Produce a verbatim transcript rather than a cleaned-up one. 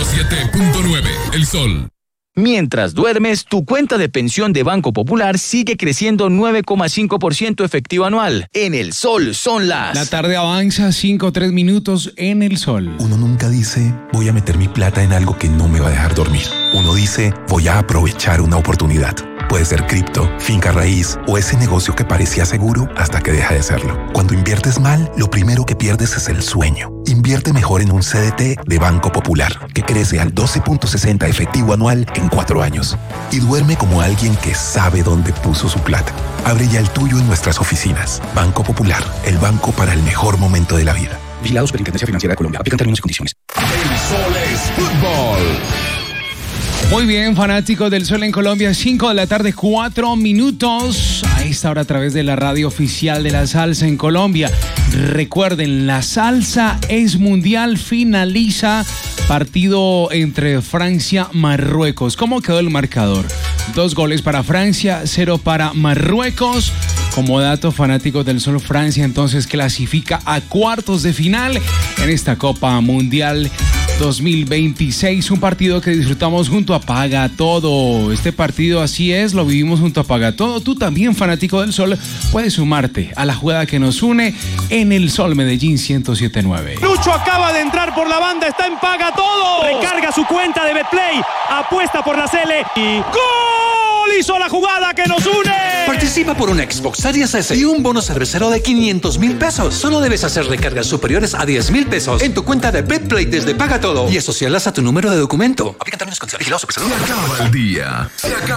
siete punto nueve, El Sol. Mientras duermes, tu cuenta de pensión de Banco Popular sigue creciendo nueve coma cinco por ciento efectivo anual. En El Sol son las... La tarde avanza, cinco o tres minutos en El Sol. Uno nunca dice, voy a meter mi plata en algo que no me va a dejar dormir. Uno dice, voy a aprovechar una oportunidad. Puede ser cripto, finca raíz o ese negocio que parecía seguro hasta que deja de serlo. Cuando inviertes mal, lo primero que pierdes es el sueño. Invierte mejor en un C D T de Banco Popular, que crece al doce punto sesenta efectivo anual en cuatro años. Y duerme como alguien que sabe dónde puso su plata. Abre ya el tuyo en nuestras oficinas. Banco Popular, el banco para el mejor momento de la vida. Vigilado Superintendencia Financiera de Colombia. Aplican términos y condiciones. El Sol es fútbol. Muy bien, fanáticos del Sol en Colombia, cinco de la tarde, cuatro minutos. A esta hora a través de la radio oficial de la salsa en Colombia. Recuerden, la salsa es mundial, finaliza partido entre Francia-Marruecos. ¿Cómo quedó el marcador? Dos goles para Francia, cero para Marruecos. Como dato, fanáticos del Sol, Francia entonces clasifica a cuartos de final en esta Copa Mundial dos mil veintiséis, un partido que disfrutamos junto a Paga Todo. Este partido, así es, lo vivimos junto a Paga Todo. Tú también, fanático del Sol, puedes sumarte a la jugada que nos une en El Sol Medellín ciento siete punto nueve. Lucho acaba de entrar por la banda, está en Paga Todo. Recarga su cuenta de Betplay, apuesta por la Cele y ¡gol! Hizo la jugada que nos une. Participa por una Xbox Series S y un bono cervecero de quinientos mil pesos. Solo debes hacer recargas superiores a diez mil pesos en tu cuenta de Betplay desde Paga Todo y asociarlas a tu número de documento. Aplican términos y condiciones. Vigilados, Se acaba el día. Se acaba.